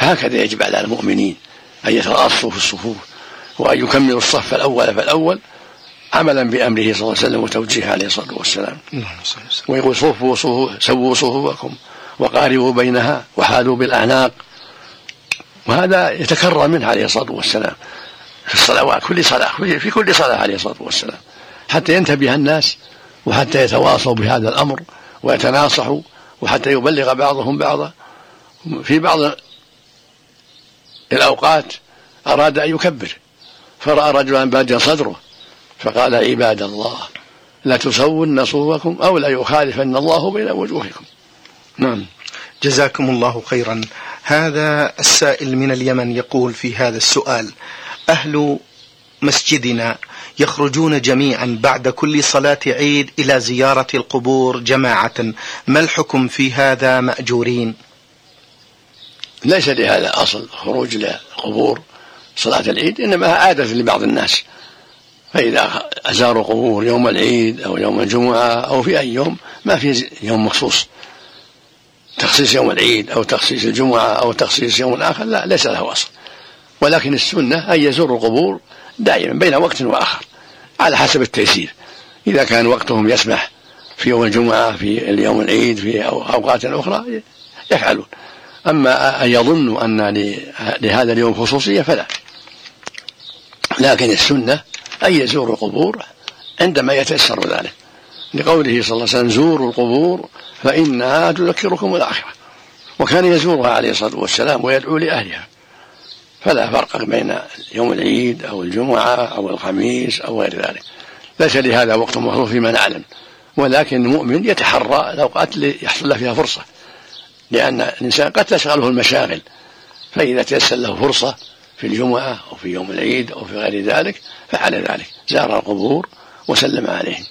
فهكذا يجب على المؤمنين أن يتراصوا في الصفوف وأن يكملوا الصف الأول فالأول عملا بأمره صلى الله عليه وسلم وتوجيهه عليه الصلاة والسلام. ويقول سووا صفوفكم وقاربوا بينها وحاذوا بالأعناق، وهذا يتكرر منه عليه الصلاة والسلام في الصلوات، في كل صلاة عليه الصلاة والسلام، حتى ينتبه الناس وحتى يتواصوا بهذا الأمر ويتناصحوا، وحتى يبلغ بعضهم بعضا. في بعض الأوقات أراد أن يكبر فرأى رجلا باديا صدره فقال: عباد الله لا تسون صفوفكم أو لا يخالفن الله بين وجوهكم. نعم. جزاكم الله خيرا. هذا السائل من اليمن يقول في هذا السؤال: أهل مسجدنا يخرجون جميعا بعد كل صلاة عيد إلى زيارة القبور جماعة، ما الحكم في هذا مأجورين؟ ليس لهذا أصل خروج لقبور صلاة العيد، إنما عادة لبعض الناس، فإذا أزاروا قبور يوم العيد أو يوم الجمعة أو في أي يوم، ما في يوم مخصوص تخصيص يوم العيد أو تخصيص الجمعة أو تخصيص يوم آخر، لا، ليس له أصل. ولكن السنة أن يزوروا القبور دائما بين وقت وآخر على حسب التيسير، إذا كان وقتهم يسمح في يوم الجمعة في اليوم العيد في أوقات أخرى يفعلون. أما أن يظنوا أن لهذا اليوم خصوصية فلا، لكن السنة أن يزوروا القبور عندما يتيسر ذلك، لقوله صلى الله عليه وسلم: زوروا القبور فإنها تذكركم الآخرة. وكان يزورها عليه الصلاة والسلام ويدعو لأهلها، فلا فرق بين يوم العيد أو الجمعة أو الخميس أو غير ذلك، ليس لهذا وقت مخصوص فيما نعلم. ولكن المؤمن يتحرى الأوقات اللي يحصل له فيها فرصة، لأن الإنسان قد تشغله المشاغل، فإذا تيسر له فرصة في الجمعة أو في يوم العيد أو في غير ذلك فعل ذلك، زار القبور وسلم عليهم.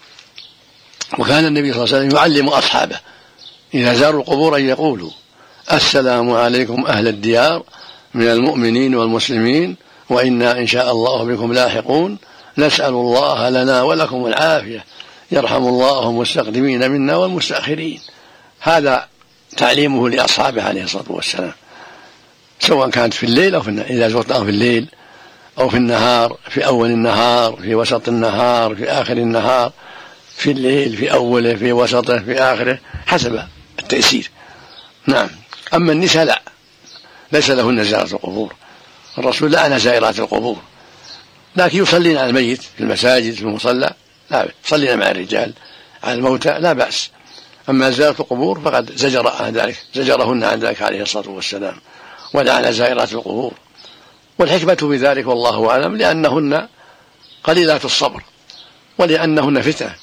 وكان النبي صلى الله عليه وسلم يعلم أصحابه إذا زاروا القبور أن يقولوا: السلام عليكم أهل الديار من المؤمنين والمسلمين وإنا إن شاء الله بكم لاحقون، نسأل الله لنا ولكم العافية، يرحم الله المستقدمين منا والمستأخرين. هذا تعليمه لأصحابه عليه الصلاة والسلام، سواء كانت في الليل أو في النهار، إذا زرتهم في الليل أو في النهار، في أول النهار، في وسط النهار، في آخر النهار، في الليل، في أوله، في وسطه، في آخره، حسب التيسير. نعم. أما النساء لا، ليس لهن زيارة القبور، الرسول لعن زائرات القبور، لكن يصلين على الميت في المساجد في المصلى لا، يصلين مع الرجال على الموتى لا بأس. أما زيارة القبور فقد زجرهن عن ذلك عليه الصلاة والسلام، ولعن زائرات القبور. والحكمة بذلك والله أعلم لأنهن قليلات الصبر ولأنهن فتنة،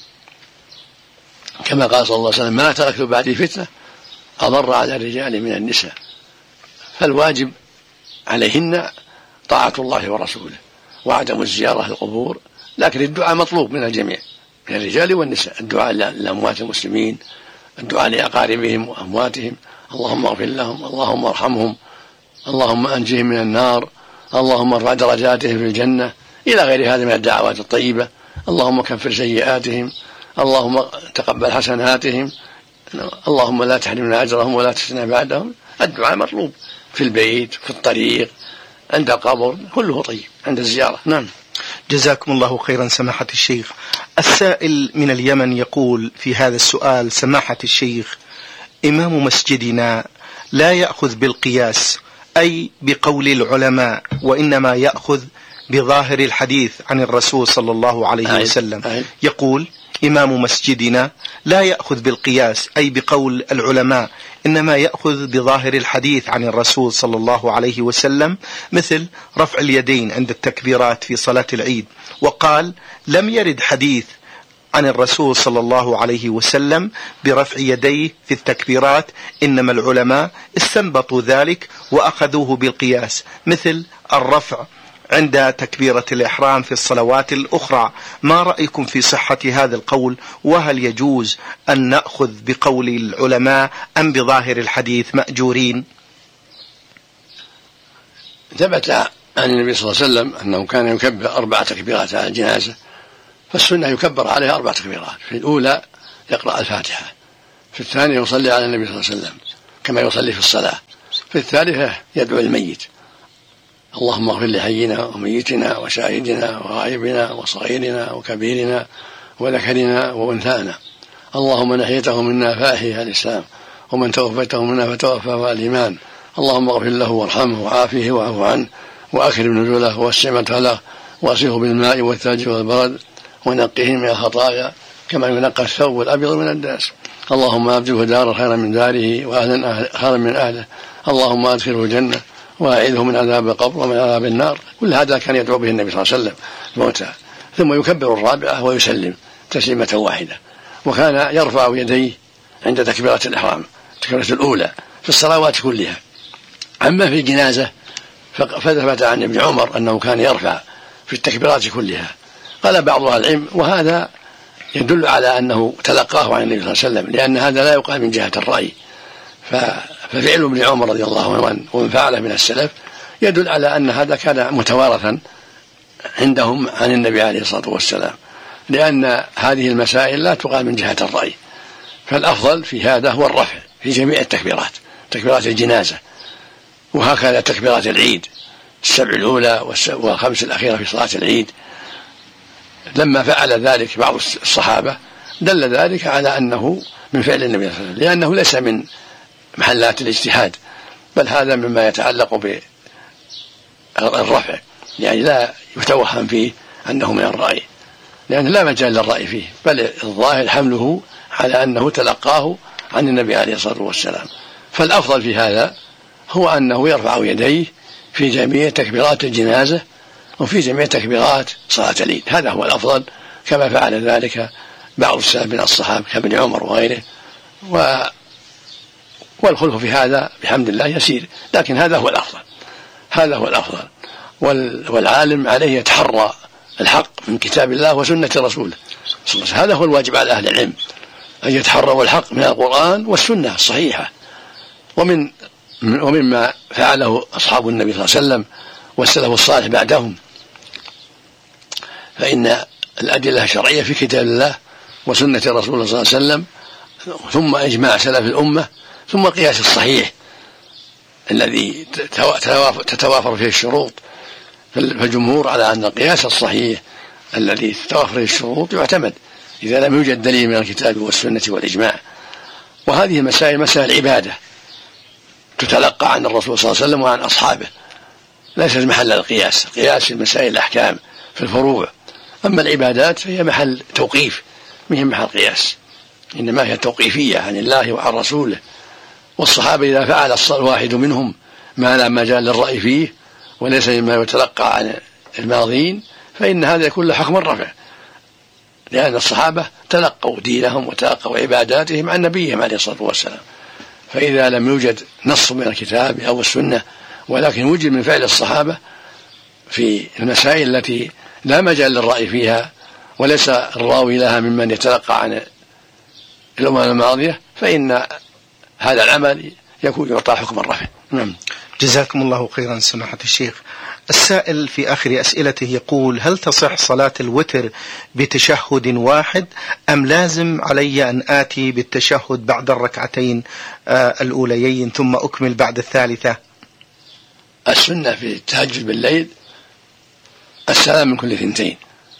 كما قال صلى الله عليه وسلم: ما تركت بعدي فتنة أضر على الرجال من النساء. فالواجب عليهن طاعة الله ورسوله وعدم الزيارة للقبور، لكن الدعاء مطلوب من الجميع من الرجال والنساء، الدعاء لأموات المسلمين، الدعاء لأقاربهم وأمواتهم، اللهم اغفر لهم، اللهم ارحمهم، اللهم أنجهم من النار، اللهم ارفع درجاتهم في الجنة، إلى غير هذا من الدعوات الطيبة، اللهم كفر سيئاتهم، اللهم تقبل حسناتهم، اللهم لا تحرمنا أجرهم ولا تفتنا بعدهم. الدعاء مطلوب في البيت، في الطريق، عند القبر، كله طيب عند الزيارة. نعم. جزاكم الله خيرا سماحة الشيخ. السائل من اليمن يقول في هذا السؤال: سماحة الشيخ، إمام مسجدنا لا يأخذ بالقياس أي بقول العلماء، وإنما يأخذ بظاهر الحديث عن الرسول صلى الله عليه وسلم. يقول: إمام مسجدنا لا يأخذ بالقياس أي بقول العلماء، إنما يأخذ بظاهر الحديث عن الرسول صلى الله عليه وسلم، مثل رفع اليدين عند التكبيرات في صلاة العيد. وقال: لم يرد حديث عن الرسول صلى الله عليه وسلم برفع يديه في التكبيرات، إنما العلماء استنبطوا ذلك وأخذوه بالقياس، مثل الرفع عند تكبيرة الإحرام في الصلوات الأخرى. ما رأيكم في صحة هذا القول؟ وهل يجوز أن نأخذ بقول العلماء أم بظاهر الحديث مأجورين؟ ثبت عن النبي صلى الله عليه وسلم أنه كان يكبر 4 تكبيرات على الجنازة، فالسنة يكبر عليها 4 تكبيرات. في الأولى يقرأ الفاتحة، في الثانية يصلي على النبي صلى الله عليه وسلم كما يصلي في الصلاة، في الثالثة يدعو الميت: اللهم اغفر لحينا وميتنا وشاهدنا وغائبنا وصغيرنا وكبيرنا وذكرنا وأنثانا، اللهم من أحييته منا فأحيه الإسلام، ومن توفيته منا فتوفه الإيمان، اللهم اغفر له وارحمه وعافيه واعف عنه وأكرم نزله ووسع مدخله واغسله بالماء والثلج والبرد ونقه من الخطايا كما ينقى الثوب الأبيض من الدنس، اللهم أبدله دارا خيرا من داره وأهلا خيرا من أهله، اللهم أدخله الجنة وأعيذه من عذاب القبر ومن عذاب النار. كل هذا كان يدعو به النبي صلى الله عليه وسلم موتى، ثم يكبر الرابعة ويسلم تسليمة واحدة. وكان يرفع يديه عند تكبيرة الإحرام، التكبيرة الأولى في الصلوات كلها. أما في الجنازة فثبت عن ابن عمر أنه كان يرفع في التكبيرات كلها. قال بعض أهل العلم وهذا يدل على أنه تلقاه عن النبي صلى الله عليه وسلم، لأن هذا لا يقال من جهة الرأي، ففعل ابن عمر رضي الله عنه ومن فعله من السلف يدل على أن هذا كان متوارثا عندهم عن النبي عليه الصلاة والسلام، لأن هذه المسائل لا تقال من جهة الرأي. فالأفضل في هذا هو الرفع في جميع التكبيرات، تكبيرات الجنازة، وهكذا تكبيرات العيد 7 الأولى والخمس الأخيرة في صلاة العيد. لما فعل ذلك بعض الصحابة دل ذلك على أنه من فعل النبي صلى الله عليه وسلم، لأنه ليس من محلات الاجتهاد، بل هذا مما يتعلق بالرفع، يعني لا يتوهم فيه أنه من الرأي، لأن لا مجال للرأي فيه، بل الظاهر حمله على أنه تلقاه عن النبي عليه الصلاة والسلام. فالأفضل في هذا هو أنه يرفع يديه في جميع تكبيرات الجنازة وفي جميع تكبيرات صلاة العيد، هذا هو الأفضل، كما فعل ذلك بعض السلف من الصحابة كابن عمر وغيره. والخلف في هذا بحمد الله يسير، لكن هذا هو الأفضل، هذا هو الأفضل. والعالم عليه يتحرى الحق من كتاب الله وسنة رسوله، هذا هو الواجب على أهل العلم، أن يتحروا الحق من القرآن والسنة الصحيحة. ومما فعله أصحاب النبي صلى الله عليه وسلم والسلف الصالح بعدهم، فإن الأدلة الشرعية في كتاب الله وسنة رسول الله صلى الله عليه وسلم، ثم إجماع سلف الأمة، ثم القياس الصحيح الذي تتوافر فيه الشروط. فالجمهور على أن القياس الصحيح الذي تتوافر فيه الشروط يعتمد إذا لم يوجد دليل من الكتاب والسنة والإجماع. وهذه مسائل عبادة تتلقى عن الرسول صلى الله عليه وسلم وعن أصحابه، ليست محل القياس. القياس في مسائل الأحكام في الفروع، أما العبادات فهي محل توقيف، مهم محل قياس، إنما هي توقيفية عن الله وعن رسوله. والصحابة إذا فعل الواحد منهم ما لا مجال للرأي فيه وليس مما يتلقى عن الماضين، فإن هذا يكون له حكم الرفع، لأن الصحابة تلقوا دينهم وتلقوا عباداتهم عن نبيهم عليه الصلاة والسلام. فإذا لم يوجد نص من الكتاب أو السنة ولكن وجد من فعل الصحابة في المسائل التي لا مجال للرأي فيها وليس الراوي لها ممن يتلقى عن الأمم الماضية، فإن هذا العمل يكون يعطى حكم الرفع. جزاكم الله خيرا سماحة الشيخ. السائل في آخر أسئلته يقول: هل تصح صلاة الوتر بتشهد واحد أم لازم علي أن آتي بالتشهد بعد الركعتين الأوليين ثم أكمل بعد الثالثة؟ السنة في التهجد بالليل السلام من كل 2،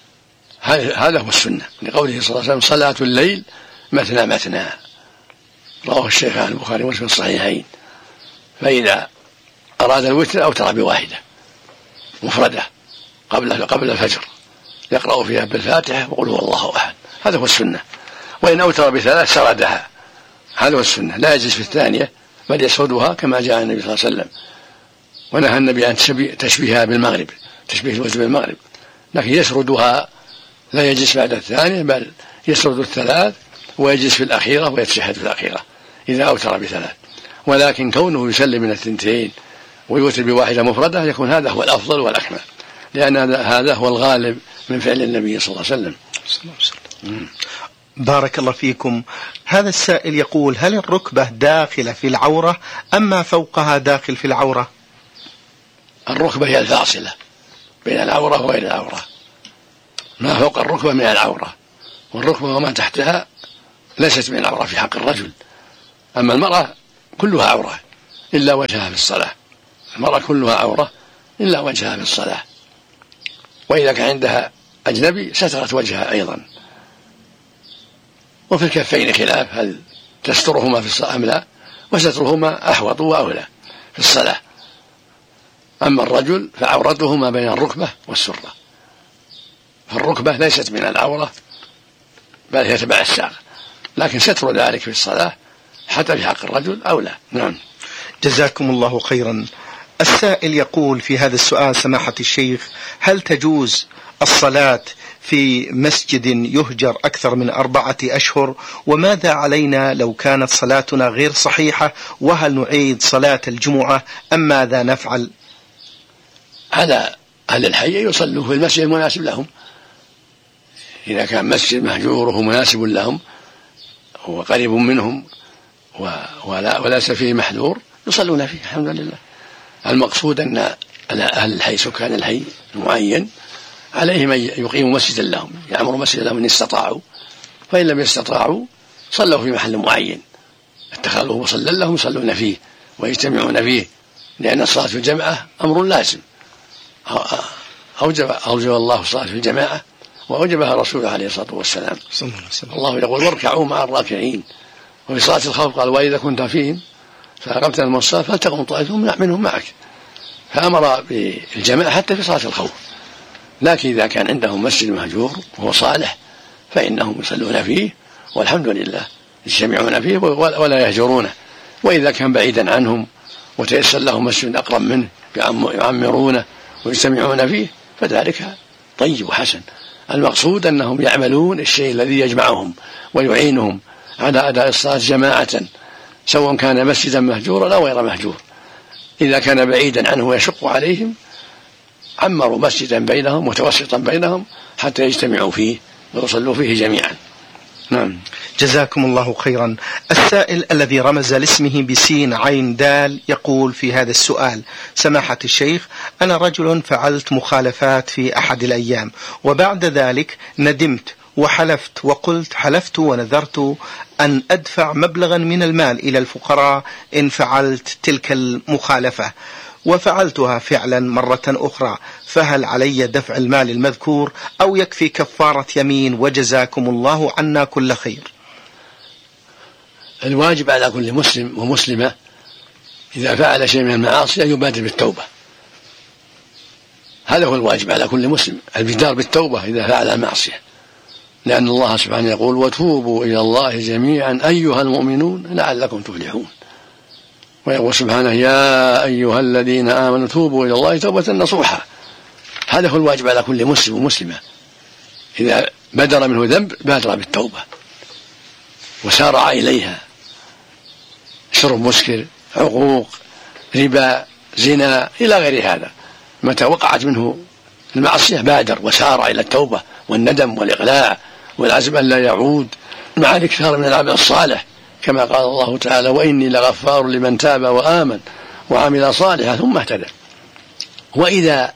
هذا هو السنة، لقوله صلى الله عليه وسلم: صلاة الليل مثنى مثنى، رواه الشيخان البخاري ومسلم الصحيحين. فإذا أراد الوتر أوتر بواحدة مفردة قبل الفجر يقرأ فيها بالفاتحة وقل هو الله أحد، هذا هو السنة. وإن أوتر ب3 سردها، هذا هو السنة، لا يجلس في الثانية بل يسردها كما جاء النبي صلى الله عليه وسلم. ونهى النبي عن تشبيهها بالمغرب، تشبيه الوتر بالمغرب، لكن يسردها، لا يجلس بعد الثانية بل يسرد 3 ويجلس في الأخيرة ويتشهد في الأخيرة إذا أوتر ب3. ولكن كونه يسلم من 2 ويوتر بواحدة مفردة يكون هذا هو الأفضل والأكمل، لأن هذا هو الغالب من فعل النبي صلى الله عليه وسلم. بارك الله فيكم. هذا السائل يقول: هل الركبة داخلة في العورة أم ما فوقها داخل في العورة؟ الركبة هي الفاصلة بين العورة وغير العورة، ما فوق الركبة من العورة، والركبة وما تحتها ليست من العورة في حق الرجل. أما المرأة كلها عورة، إلا وجهها في الصلاة. المرأة كلها عورة إلا وجهها في الصلاة. وإذا كان عندها أجنبي سترت وجهها أيضا. وفي الكفين خلاف، هل تسترهما في الصلاة أم لا؟ وسترهما أحوط وأولى في الصلاة. أما الرجل فعورته ما بين الركبة والسرة، فالركبة ليست من العورة بل هي تبع الساق، لكن ستر ذلك في الصلاة حتى في حق الرجل أولى. نعم. جزاكم الله خيرا. السائل يقول في هذا السؤال سماحة الشيخ: هل تجوز الصلاة في مسجد يهجر أكثر من 4 أشهر؟ وماذا علينا لو كانت صلاتنا غير صحيحة؟ وهل نعيد صلاة الجمعة أم ماذا نفعل؟ على أهل الحي يصلوا في المسجد المناسب لهم. إذا كان مسجد مهجور وهو مناسب لهم وقريب منهم وليس فيه محذور يصلون فيه الحمد لله. المقصود أن أهل الحي سكان الحي المعين عليهم أن يقيموا مسجدا لهم، يعمروا مسجدا لهم إن استطاعوا، فإن لم يستطاعوا صلوا في محل معين اتخذوه مصلى لهم يصلون فيه ويجتمعون فيه، لأن الصلاة في الجماعة أمر لازم أوجب الله الصلاة في الجماعة وأوجبها رسوله عليه الصلاة والسلام. الله يقول: واركعوا مع الراكعين. وفي صلاة الخوف قال: وإذا كنت فيهم فأقمت لهم الصلاة فلتقم طائفة منهم معك، فأمر بالجماعة حتى في صلاة الخوف. لكن إذا كان عندهم مسجد مهجور وهو صالح فإنهم يصلون فيه والحمد لله، يجتمعون فيه ولا يهجرونه. وإذا كان بعيدا عنهم وتيسر لهم مسجد أقرب منه يعمرونه ويجتمعون فيه فذلك طيب وحسن. المقصود أنهم يعملون الشيء الذي يجمعهم ويعينهم على أداء الصلاة جماعة، سواء كان مسجدا مهجورا أو غير مهجور. إذا كان بعيدا عنه ويشق عليهم عمروا مسجدا بينهم متوسطا بينهم حتى يجتمعوا فيه ويصلوا فيه جميعا. نعم. جزاكم الله خيرا. السائل الذي رمز لاسمه بسين عين دال يقول في هذا السؤال: سماحة الشيخ، أنا رجل فعلت مخالفات في أحد الأيام، وبعد ذلك ندمت وحلفت وقلت حلفت ونذرت أن أدفع مبلغا من المال إلى الفقراء إن فعلت تلك المخالفة، وفعلتها فعلا مرة أخرى، فهل علي دفع المال المذكور أو يكفي كفارة يمين؟ وجزاكم الله عنا كل خير. الواجب على كل مسلم ومسلمة إذا فعل شيء من المعاصي أن يبادر بالتوبة. هذا هو الواجب على كل مسلم، البدار بالتوبة إذا فعل المعصية، لأن الله سبحانه يقول: وتوبوا إلى الله جميعا أيها المؤمنون لعلكم تفلحون. ويقول سبحانه: يا أيها الذين آمنوا توبوا إلى الله توبة نصوحا. هذا هو الواجب على كل مسلم ومسلمة، إذا بدر منه ذنب بادر بالتوبة وسارع إليها. شرب مسكر، عقوق، ربا، زنا إلى غير هذا، متى وقعت منه المعصية بادر وسارع إلى التوبة والندم والإقلاع والعزم أن لا يعود، مع الإكثار من العمل الصالح، كما قال الله تعالى: وإني لغفار لمن تاب وآمن وعمل صالحا ثم اهتدى. وإذا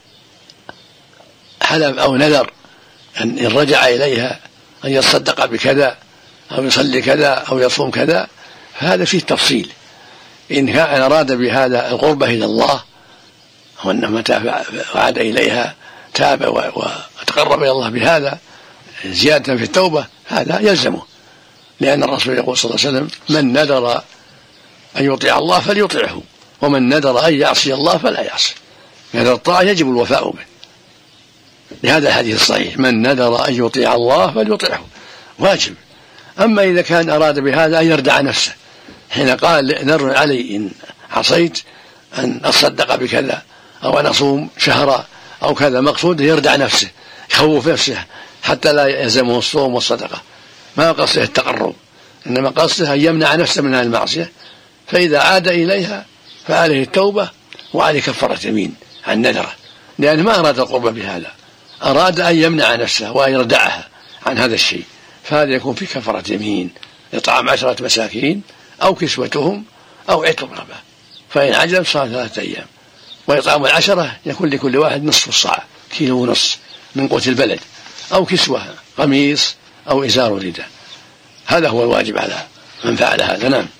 حلف أو نذر أن رجع إليها أن يتصدق بكذا أو يصلي كذا أو يصوم كذا فهذا فيه تفصيل. إن كان أراد بهذا القربة إلى الله وأنه متى وعد إليها تاب وتقرب إلى الله بهذا زيادة في التوبة هذا يلزمه، لأن الرسول يقول صلى الله عليه وسلم: من نذر أن يطيع الله فليطيعه، ومن نذر أن يعصي الله فلا يعصي. نذر الطاعة يجب الوفاء به، لهذا الحديث الصحيح: من نذر أن يطيع الله فليطيعه، واجب. أما إذا كان أراد بهذا أن يردع نفسه، حين قال: نذر علي إن عصيت أن أصدق بكذا أو أن أصوم شهرا أو كذا، مقصود يردع نفسه، يخوف نفسه حتى لا يلزمه الصوم والصدقة، ما قصده التقرب، إنما قصده أن يمنع نفسه من المعصية، فإذا عاد إليها فعليه التوبة وعليه كفارة يمين عن نذره، لأنه ما أراد القرب بهذا، أراد أن يمنع نفسه وأن يردعها عن هذا الشيء، فهذا يكون في كفارة يمين: إطعام 10 مساكين أو كسوتهم أو عتق رقبة، فإن عجب صار 3 أيام. وإطعام 10 يكون لكل واحد نصف الصاع، 1.5 كيلو من قوت البلد، أو كسوة قميص أو إزار رداء. هذا هو الواجب على من فعل هذا. نعم.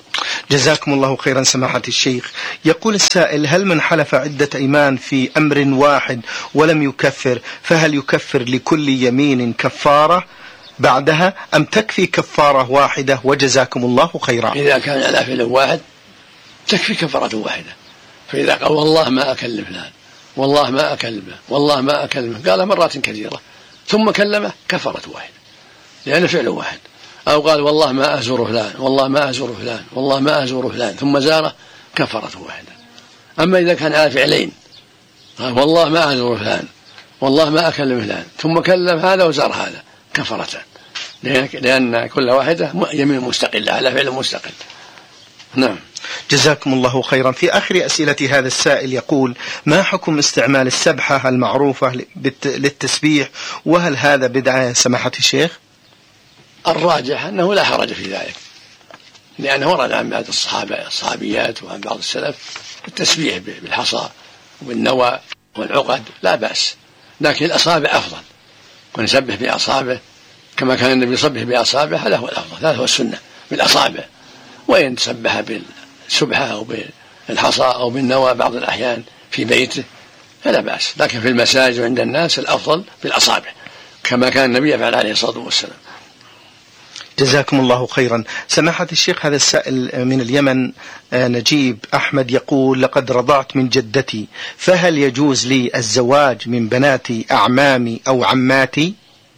جزاكم الله خيرا سماحة الشيخ. يقول السائل: هل من حلف عدة أيمان في أمر واحد ولم يكفر فهل يكفر لكل يمين كفارة بعدها أم تكفي كفارة واحدة؟ وجزاكم الله خيرا. إذا كان على فعل واحد تكفي كفارة واحدة. فإذا قال والله ما أكلم فلان، والله ما أكلمه، والله ما أكلمه، قال مرات كثيرة ثم كلمه، كفارة واحدة لأنه فعل واحد. أو قال والله ما أزور فلان، والله ما أزور فلان، والله ما أزور فلان، ثم زاره، كفارة واحدة. أما إذا كان على فعلين، قال والله ما أزور فلان، والله ما أكلم فلان، ثم كلم هذا وزار هذا، كفرتان، لأن كل واحدة يمين مستقلة على فعل مستقل. نعم. جزاكم الله خيرا. في آخر أسئلة هذا السائل يقول: ما حكم استعمال السبحة المعروفة للتسبيح، وهل هذا بدعة يا سماحة الشيخ؟ الراجح أنه لا حرج في ذلك، لأنه ورد عن بعض الصحابيات وعن بعض السلف التسبيح بالحصى والنوى والعقد لا بأس، لكن الأصابع أفضل، ونسبح بأصابع كما كان النبي يصبح بأصابع، هذا هو الأفضل، هذا هو السنة بالأصابع. وإن تسبح بالسبحة أو بالحصى أو بالنوى بعض الأحيان في بيته فلا بأس، لكن في المساجد وعند الناس الأفضل بالأصابع كما كان النبي يفعل عليه الصلاة والسلام. جزاكم الله خيرا. سماحة الشيخ، هذا السائل من اليمن نجيب أحمد يقول: لقد رضعت من جدتي، فهل يجوز لي الزواج من بنات أعمامي أو عماتي؟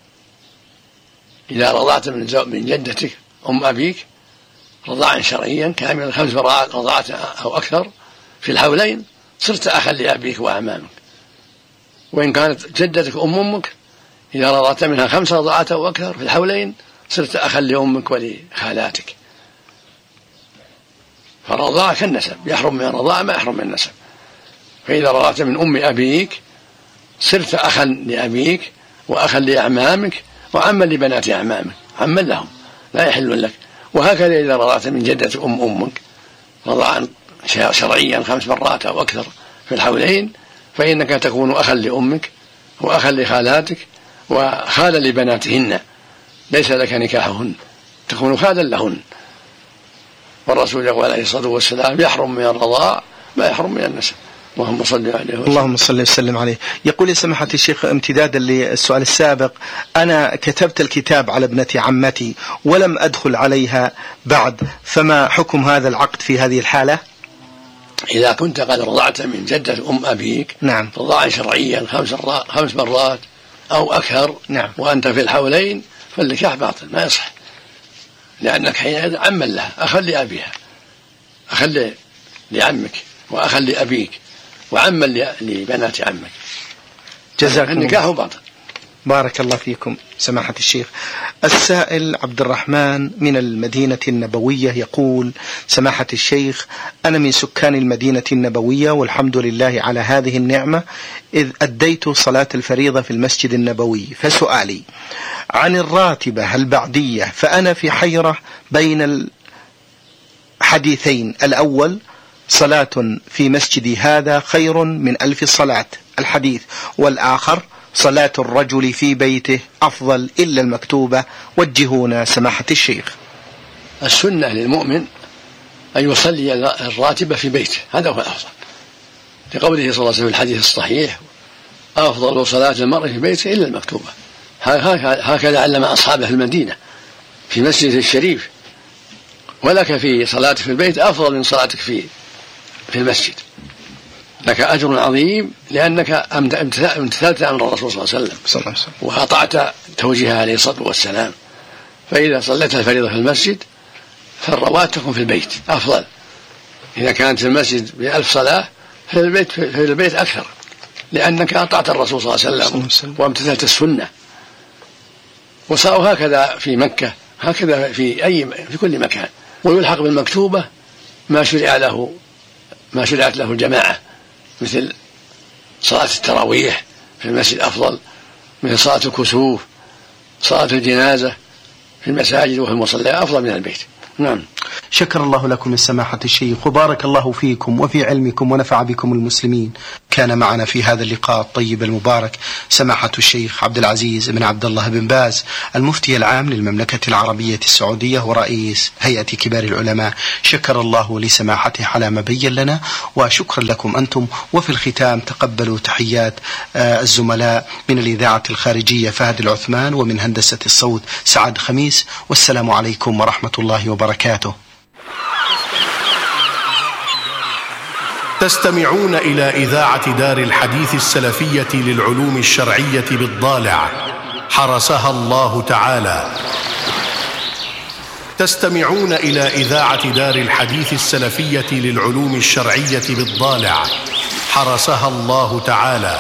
إذا رضعت من جدتك أم أبيك رضاعا شرعيا كاملا 5 رضعات أو أكثر في الحولين، صرت أخا لأبيك وأعمامك. وإن كانت جدتك أم أمك، إذا رضعت منها 5 رضعات أو أكثر في الحولين، صرت أخا لأمك ولخالاتك. فالرضاعة كالنسب، يحرم من الرضاعة ما يحرم من النسب. فإذا رضعت من أم أبيك صرت أخا لأبيك وأخا لأعمامك وعما لبنات أعمامك، عما لهم لا يحل لك. وهكذا إذا رضعت من جدة أمك رضاعا شرعيا 5 مرات أو أكثر في الحولين، فإنك تكون أخا لأمك وأخا لخالاتك وخالا لبناتهن، ليس لك نكاحهن، تكون خالا لهن. والرسول يقول عليه الصلاة والسلام: يحرم من الرضاع ما يحرم من النسب. اللهم صل عليه وسلم. اللهم صل وسلم عليه. يقول يا سماحة الشيخ امتدادا للسؤال السابق: أنا كتبت الكتاب على ابنة عمتي ولم أدخل عليها بعد، فما حكم هذا العقد في هذه الحالة؟ إذا كنت قد رضعت من جدة أم أبيك نعم رضاعا شرعيا 5 مرات أو أكثر، نعم، وأنت في الحولين، فالنكاح باطل ما يصح، لأنك حينئذ عما لها، أخا لأبيها، أخا لعمك وأخا لأبيك وعما لبنات عمك، جزاكم النكاح باطل. بارك الله فيكم سماحة الشيخ. السائل عبد الرحمن من المدينة النبوية يقول: سماحة الشيخ، أنا من سكان المدينة النبوية والحمد لله على هذه النعمة، إذ أديت صلاة الفريضة في المسجد النبوي، فسؤالي عن الراتبة البعدية، فأنا في حيرة بين الحديثين: الأول صلاة في مسجدي هذا خير من 1000 صلاة الحديث، والآخر صلاة الرجل في بيته أفضل إلا المكتوبة، وجهونا سماحة الشيخ. السنة للمؤمن أن يصلي الراتبة في بيته، هذا هو الأفضل، لقوله صلى الله عليه وسلم في الحديث الصحيح: أفضل صلاة المرء في بيته إلا المكتوبة. هكذا علم أصحابه في المدينة في مسجد الشريف. ولك في صلاتك في البيت أفضل من صلاتك في المسجد، لك أجر عظيم لأنك امتثلت أمر الرسول صلى الله عليه وسلم وأطعت توجيهه عليه الصلاة والسلام. فإذا صليت الفريضة في المسجد فالرواتب تكون في البيت أفضل. إذا كانت في المسجد ب1000 صلاة في البيت أكثر، لأنك أطعت الرسول صلى الله عليه وسلم وامتثلت السنة. وصاروا هكذا في مكة، هكذا في كل مكان. ويلحق بالمكتوبة ما شرعت له الجماعة، مثل صلاة التراويح في المسجد أفضل، مثل صلاة الكسوف، صلاة الجنازة في المساجد وفي المصلى أفضل من البيت. نعم. شكر الله لكم السماحة الشيخ، وبارك الله فيكم وفي علمكم ونفع بكم المسلمين. كان معنا في هذا اللقاء الطيب المبارك سماحة الشيخ عبد العزيز بن عبد الله بن باز، المفتي العام للمملكة العربية السعودية ورئيس هيئة كبار العلماء. شكر الله لسماحته على ما بين لنا، وشكرا لكم أنتم. وفي الختام تقبلوا تحيات الزملاء من الإذاعة الخارجية فهد العثمان، ومن هندسة الصوت سعد خميس، والسلام عليكم ورحمة الله وبركاته. تستمعون إلى إذاعة دار الحديث السلفية للعلوم الشرعية بالضالع، حرسها الله تعالى. تستمعون إلى إذاعة دار الحديث السلفية للعلوم الشرعية بالضالع، حرسها الله تعالى.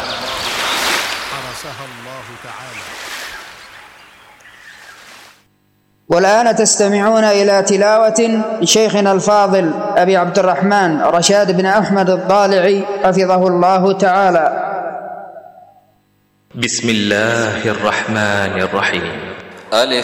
والآن تستمعون إلى تلاوة شيخنا الفاضل أبي عبد الرحمن رشاد بن أحمد الضالعي حفظه الله تعالى. بسم الله الرحمن الرحيم. ألف